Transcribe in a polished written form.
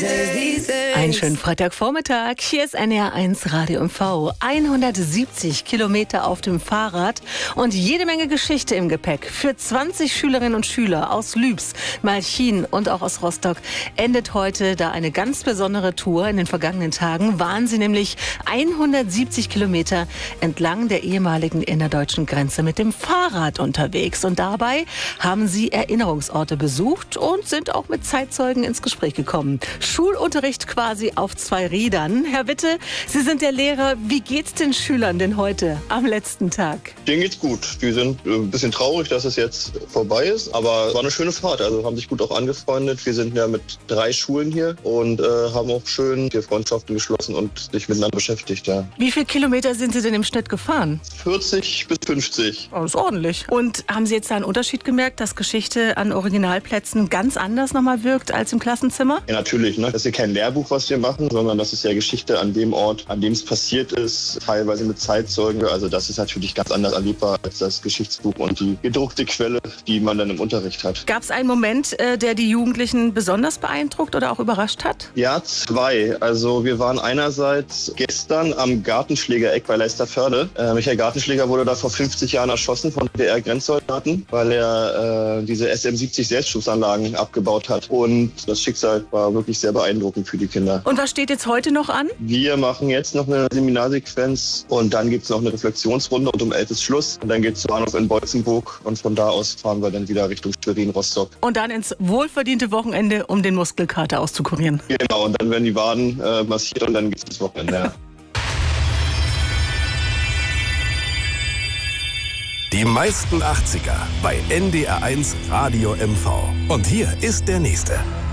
Einen schönen Freitagvormittag. Hier ist NR1 Radio MV. 170 Kilometer auf dem Fahrrad und jede Menge Geschichte im Gepäck. Für 20 Schülerinnen und Schüler aus Lübs, Malchin und auch aus Rostock endet heute da eine ganz besondere Tour. In den vergangenen Tagen waren sie nämlich 170 Kilometer entlang der ehemaligen innerdeutschen Grenze mit dem Fahrrad unterwegs. Und dabei haben sie Erinnerungsorte besucht und sind auch mit Zeitzeugen ins Gespräch gekommen. Schulunterricht quasi auf 2 Rädern. Herr Witte, Sie sind der Lehrer. Wie geht's den Schülern denn heute am letzten Tag? Denen geht's gut. Die sind ein bisschen traurig, dass es jetzt vorbei ist. Aber es war eine schöne Fahrt. Also haben sich gut auch angefreundet. Wir sind ja mit 3 Schulen hier und haben auch schön 4 Freundschaften geschlossen und sich miteinander beschäftigt. Ja. Wie viele Kilometer sind Sie denn im Schnitt gefahren? 40 bis 50. Oh, das ist ordentlich. Und haben Sie jetzt da einen Unterschied gemerkt, dass Geschichte an Originalplätzen ganz anders nochmal wirkt als im Klassenzimmer? Ja, natürlich. Ne? Das ist ja kein Lehrbuch, was wir machen, sondern das ist ja Geschichte an dem Ort, an dem es passiert ist, teilweise mit Zeitzeugen. Also das ist natürlich ganz anders erlebbar als das Geschichtsbuch und die gedruckte Quelle, die man dann im Unterricht hat. Gab es einen Moment, der die Jugendlichen besonders beeindruckt oder auch überrascht hat? Ja, 2. Also wir waren einerseits gestern am Gartenschlägereck bei Leisterförde. Michael Gartenschläger wurde da vor 50 Jahren erschossen von DDR-Grenzsoldaten, weil er diese SM-70 Selbstschussanlagen abgebaut hat. Und das Schicksal war wirklich sehr beeindruckend für die Kinder. Und was steht jetzt heute noch an? Wir machen jetzt noch eine Seminarsequenz und dann gibt es noch eine Reflexionsrunde und um 11 ist Schluss. Und dann geht es zum Bahnhof in Beutzenburg und von da aus fahren wir dann wieder Richtung Schwerin, Rostock. Und dann ins wohlverdiente Wochenende, um den Muskelkater auszukurieren. Genau, und dann werden die Waden massiert und dann geht es ins Wochenende. Ja. Die meisten 80er bei NDR1 Radio MV. Und hier ist der nächste.